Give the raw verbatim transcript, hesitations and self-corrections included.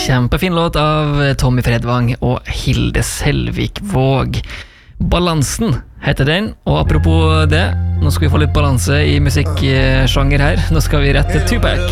Kjempefin låt av Tommy Fredvang og Hilde Selvik-Våg. Balansen heter den, og apropos det, nå skal vi få litt balanse i musikksjanger her. Nå skal vi rette Tupac.